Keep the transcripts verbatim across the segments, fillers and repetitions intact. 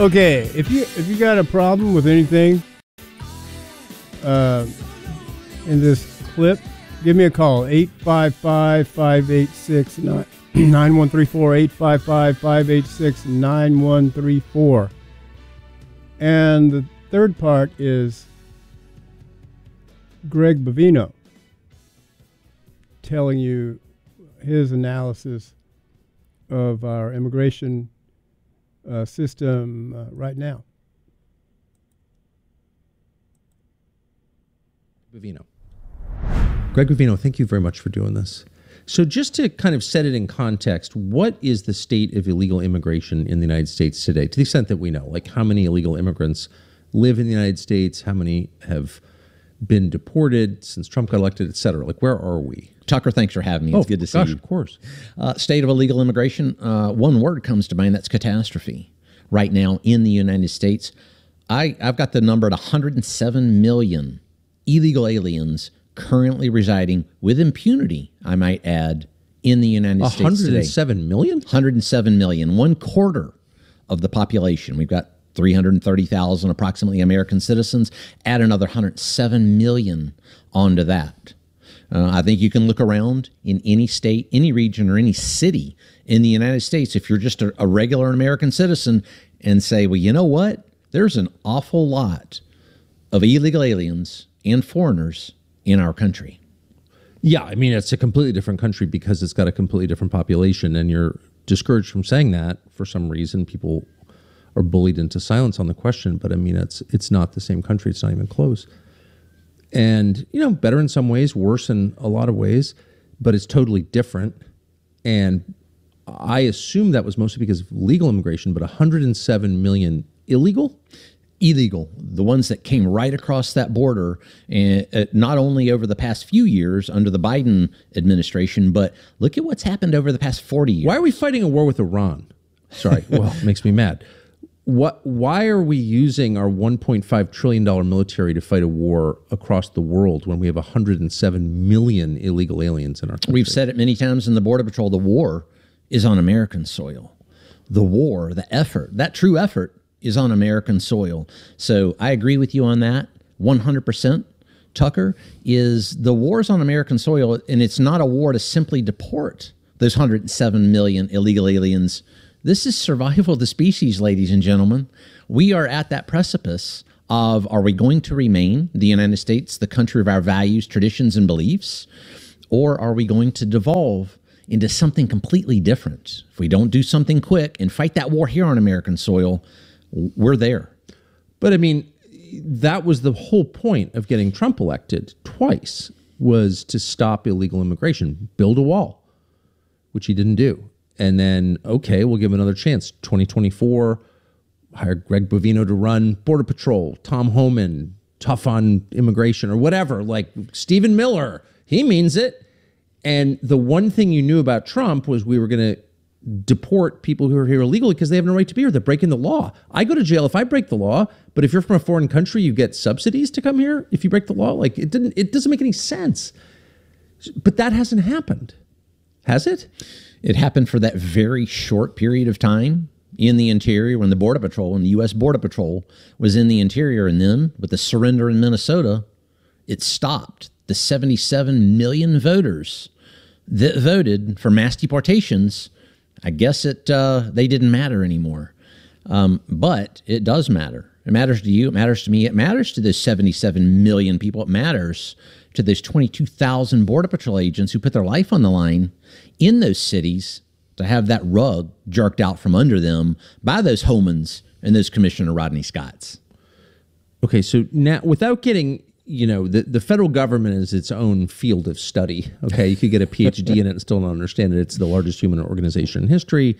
Okay, if you if you got a problem with anything uh, in this clip, give me a call, eight five five, five eight six, nine one three four, eight five five, five eight six, nine one three four. And the third part is Greg Bovino telling you his analysis of our immigration uh, system uh, right now. Bovino. Greg Bovino, thank you very much for doing this. So just to kind of set it in context, what is the state of illegal immigration in the United States today, to the extent that we know? Like, how many illegal immigrants live in the United States? How many have been deported since Trump got elected, et cetera? Like, where are we? Tucker, thanks for having me. It's oh, good to see gosh, you. Of course. Uh, state of illegal immigration, uh, one word comes to mind, that's catastrophe. Right now in the United States, I, I've got the number at one hundred seven million illegal aliens currently residing with impunity, I might add, in the United States today. one hundred seven million? one hundred seven million, one quarter of the population. We've got three hundred thirty thousand approximately American citizens. Add another one hundred seven million onto that. Uh, I think you can look around in any state, any region, or any city in the United States, if you're just a, a regular American citizen, and say, well, you know what? There's an awful lot of illegal aliens and foreigners in our country. Yeah, I mean, it's a completely different country because it's got a completely different population, and you're discouraged from saying that for some reason. People are bullied into silence on the question, but I mean, it's it's not the same country. It's not even close. And, you know, better in some ways, worse in a lot of ways, but it's totally different. And I assume that was mostly because of legal immigration, but one hundred seven million illegal? Illegal. The ones that came right across that border, and uh, not only over the past few years under the Biden administration, but look at what's happened over the past forty years. Why are we fighting a war with Iran? Sorry, well, it makes me mad. What? Why are we using our one point five trillion dollars military to fight a war across the world when we have one hundred seven million illegal aliens in our country? We've said it many times in the Border Patrol, the war is on American soil. The war, the effort, that true effort is on American soil. So I agree with you on that one hundred percent. Tucker, is the war's on American soil, and it's not a war to simply deport those one hundred seven million illegal aliens. This is survival of the species, ladies and gentlemen. We are at that precipice of, are we going to remain, the United States, the country of our values, traditions, and beliefs, or are we going to devolve into something completely different? If we don't do something quick and fight that war here on American soil, we're there. But I mean, that was the whole point of getting Trump elected twice, was to stop illegal immigration, build a wall, which he didn't do. And then, okay, we'll give him another chance. twenty twenty-four, hire Greg Bovino to run Border Patrol, Tom Homan, tough on immigration or whatever, like Stephen Miller, he means it. And the one thing you knew about Trump was we were going to deport people who are here illegally because they have no right to be here. They're breaking the law. I go to jail if I break the law, but if you're from a foreign country, you get subsidies to come here if you break the law. Like, it didn't, it doesn't make any sense. But that hasn't happened. Has it? It happened for that very short period of time in the interior when the Border Patrol and the U S Border Patrol was in the interior. And then with the surrender in Minnesota, it stopped the seventy-seven million voters that voted for mass deportations. I guess it uh, they didn't matter anymore. Um, but it does matter. It matters to you. It matters to me. It matters to those seventy-seven million people. It matters to those twenty-two thousand Border Patrol agents who put their life on the line in those cities to have that rug jerked out from under them by those Homans and those Commissioner Rodney Scotts. Okay, so now without getting, you know, the, the federal government is its own field of study. Okay, you could get a P H D in it and still not understand it. It's the largest human organization in history.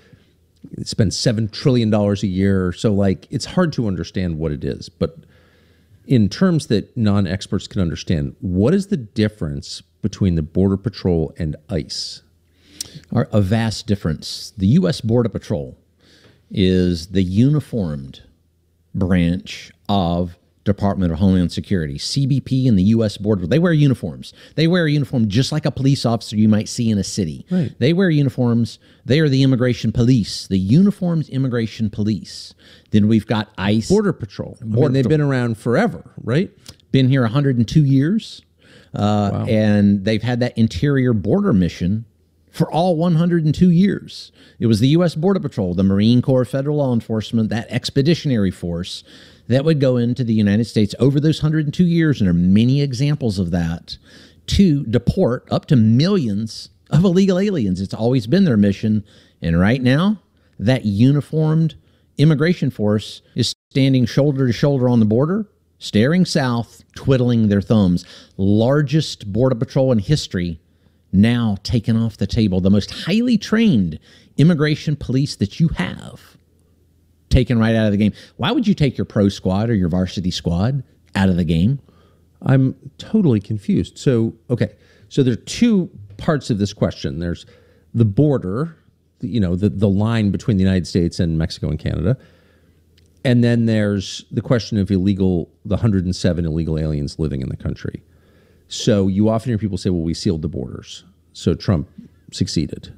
It spends seven trillion dollars a year. So, like, it's hard to understand what it is. But in terms that non-experts can understand, what is the difference between the Border Patrol and ICE? Are a vast difference. The U S Border Patrol is the uniformed branch of Department of Homeland Security, C B P, and the U S Border. They wear uniforms. They wear a uniform just like a police officer you might see in a city. Right. They wear uniforms. They are the immigration police, the uniformed immigration police. Then we've got ICE. Border Patrol. I Border mean, they've Patrol. been around forever, right? Been here one hundred two years. Uh, Wow. And they've had that interior border mission for all one hundred two years. It was the U S Border Patrol, the Marine Corps Federal Law Enforcement, that expeditionary force that would go into the United States over those one hundred two years, and there are many examples of that, to deport up to millions of illegal aliens. It's always been their mission. And right now, that uniformed immigration force is standing shoulder to shoulder on the border, staring south, twiddling their thumbs. Largest Border Patrol in history now taken off the table. The most highly trained immigration police that you have taken right out of the game. Why would you take your pro squad or your varsity squad out of the game? I'm totally confused. So, okay. So there are two parts of this question. There's the border, you know, the, the line between the United States and Mexico and Canada. And then there's the question of illegal, the one hundred seven illegal aliens living in the country. So you often hear people say, well, we sealed the borders, so Trump succeeded.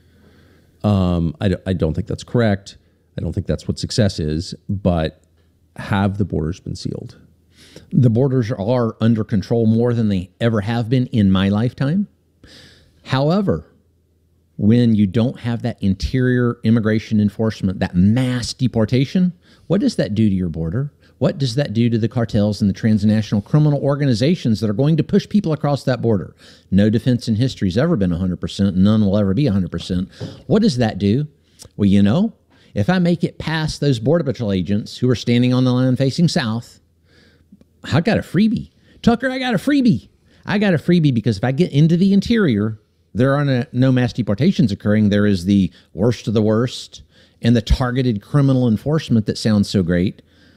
Um, I, don't, I don't think that's correct. I don't think that's what success is, but have the borders been sealed? The borders are under control more than they ever have been in my lifetime. However, when you don't have that interior immigration enforcement, that mass deportation, what does that do to your border? What does that do to the cartels and the transnational criminal organizations that are going to push people across that border? No defense in history has ever been one hundred percent. None will ever be one hundred percent. What does that do? Well, you know, if I make it past those Border Patrol agents who are standing on the line facing south, I got a freebie. Tucker, I got a freebie. I got a freebie because if I get into the interior, there are no, no mass deportations occurring. There is the worst of the worst and the targeted criminal enforcement that sounds so great.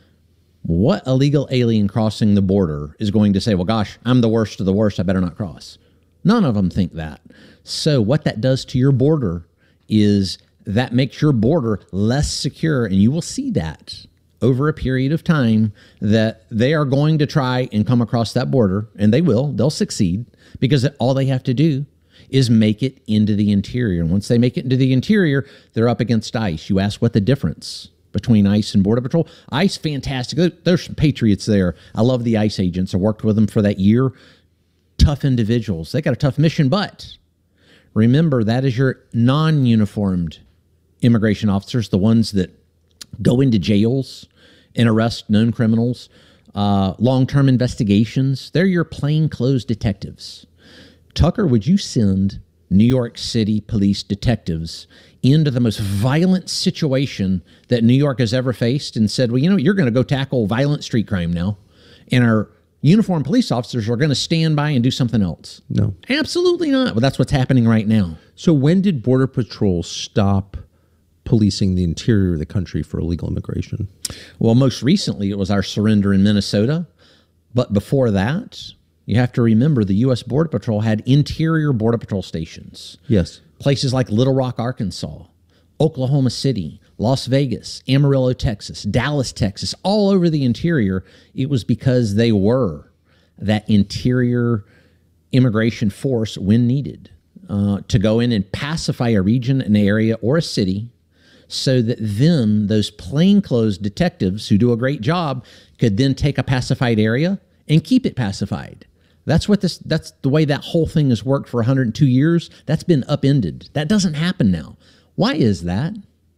What illegal alien crossing the border is going to say, well, gosh, I'm the worst of the worst, I better not cross? None of them think that. So what that does to your border is that makes your border less secure, and you will see that over a period of time that they are going to try and come across that border, and they will. They'll succeed because all they have to do is make it into the interior. And once they make it into the interior, they're up against ICE. You ask what the difference between ICE and Border Patrol. ICE, fantastic. There's some patriots there. I love the ICE agents. I worked with them for that year. Tough individuals. They got a tough mission, but remember, that is your non-uniformed immigration officers, the ones that go into jails and arrest known criminals, uh, long-term investigations. They're your plainclothes detectives. Tucker, would you send New York City police detectives into the most violent situation that New York has ever faced and said, well, you know, you're going to go tackle violent street crime now, and our uniformed police officers are going to stand by and do something else? No. Absolutely not. Well, that's what's happening right now. So when did Border Patrol stop policing the interior of the country for illegal immigration? Well, most recently, it was our surrender in Minnesota. But before that, you have to remember the U S Border Patrol had interior Border Patrol stations. Yes. Places like Little Rock, Arkansas, Oklahoma City, Las Vegas, Amarillo, Texas, Dallas, Texas, all over the interior. It was because they were that interior immigration force when needed uh, to go in and pacify a region, an area, or a city, so that then those plainclothes detectives who do a great job could then take a pacified area and keep it pacified. That's what this, that's the way that whole thing has worked for one hundred two years. That's been upended. That doesn't happen now. Why is that?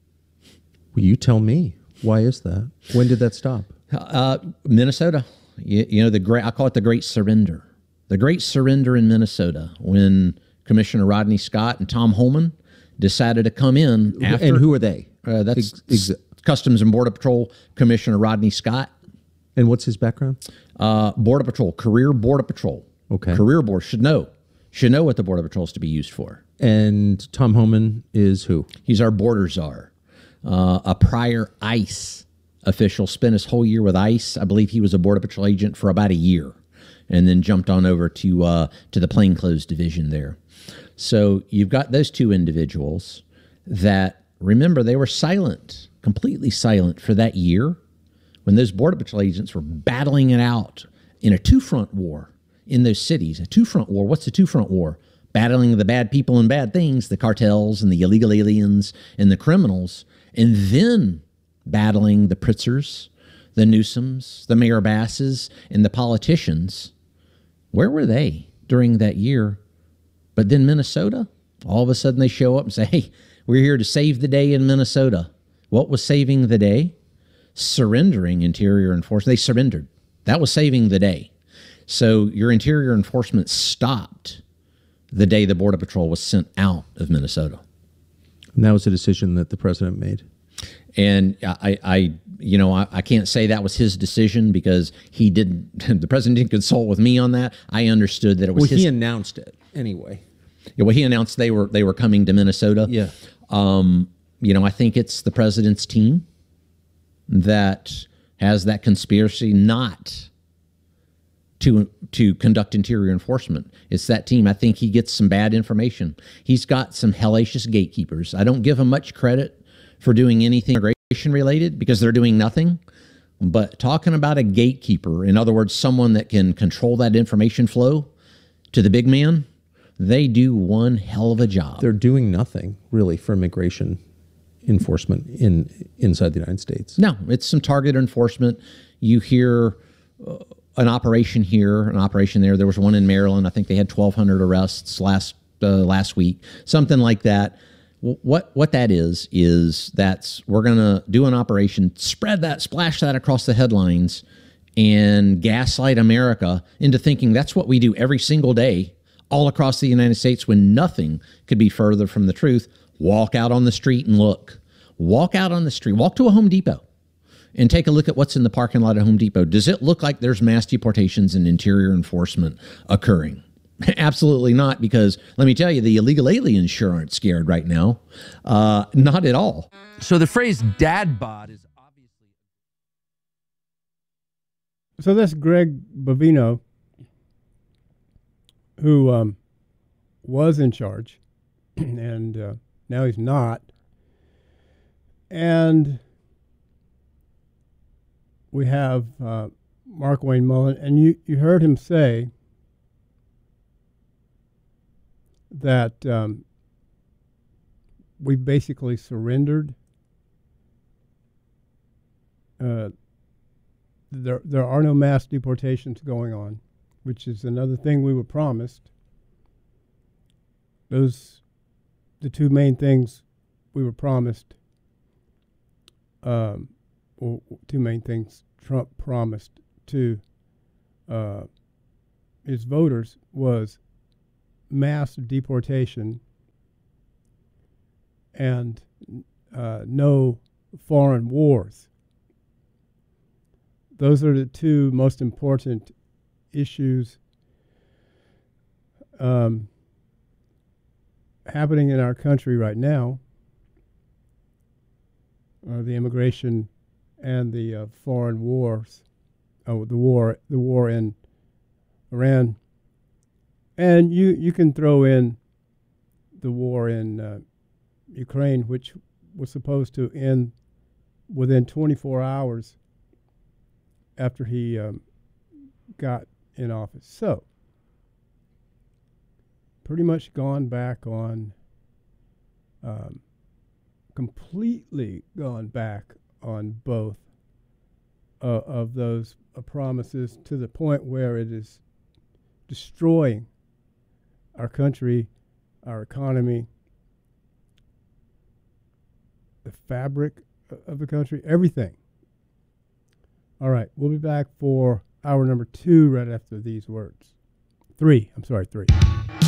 Well, you tell me. Why is that? When did that stop? Uh, Minnesota. You, you know, the great, I call it the Great Surrender. The Great Surrender in Minnesota, when Commissioner Rodney Scott and Tom Homan decided to come in after. And who are they? Uh, that's Ex- ex- Customs and Border Patrol Commissioner Rodney Scott. And what's his background? Uh, Border Patrol, career Border Patrol. Okay. Career Border should know. Should know what the Border Patrol is to be used for. And Tom Homan is who? He's our border czar. Uh, a prior ICE official, spent his whole year with ICE. I believe he was a Border Patrol agent for about a year, and then jumped on over to uh, to the plainclothes division there. So you've got those two individuals that, remember, they were silent, completely silent for that year when those Border Patrol agents were battling it out in a two-front war in those cities, a two-front war. What's a two-front war? Battling the bad people and bad things, the cartels and the illegal aliens and the criminals, and then battling the Pritzkers, the Newsoms, the Mayor Basses, and the politicians. Where were they during that year? But then Minnesota, all of a sudden they show up and say, hey, we're here to save the day in Minnesota. What was saving the day? Surrendering interior enforcement. They surrendered. That was saving the day. So your interior enforcement stopped the day the Border Patrol was sent out of Minnesota. And that was a decision that the president made. And I, I you know, I, I can't say that was his decision because he didn't, the president didn't consult with me on that. I understood that it was well, his. He announced it anyway. Yeah, well, he announced they were they were coming to Minnesota. Yeah. Um, you know, I think it's the president's team that has that conspiracy not to to conduct interior enforcement. It's that team. I think he gets some bad information. He's got some hellacious gatekeepers. I don't give him much credit for doing anything immigration related because they're doing nothing. But talking about a gatekeeper, in other words, someone that can control that information flow to the big man, they do one hell of a job. They're doing nothing really for immigration enforcement in inside the United States. No, it's some targeted enforcement. You hear uh, an operation here, an operation there. There was one in Maryland. I think they had twelve hundred arrests last uh, last week, something like that. What what that is is that's we're gonna do an operation, spread that, splash that across the headlines, and gaslight America into thinking that's what we do every single day all across the United States when nothing could be further from the truth. Walk out on the street and look. Walk out on the street. Walk to a Home Depot and take a look at what's in the parking lot of Home Depot. Does it look like there's mass deportations and interior enforcement occurring? Absolutely not, because let me tell you, the illegal aliens sure aren't scared right now. Uh, not at all. So the phrase dad bod is obviously... So that's Greg Bovino, who um, was in charge, and uh, now he's not. And we have uh, Mark Wayne Mullen, and you, you heard him say that um, we basically surrendered. Uh, there, there are no mass deportations going on, which is another thing we were promised. Those, the two main things we were promised, um, or two main things Trump promised to uh, his voters was mass deportation and uh, no foreign wars. Those are the two most important issues um, happening in our country right now, uh, the immigration and the uh, foreign wars, oh, the war, the war in Iran. And you, you can throw in the war in uh, Ukraine, which was supposed to end within twenty-four hours after he um, got in office. So, pretty much gone back on, um, completely gone back on both uh, of those uh, promises to the point where it is destroying our country, our economy, the fabric of the country, everything. All right, we'll be back for hour number two right after these words. Three, I'm sorry, three.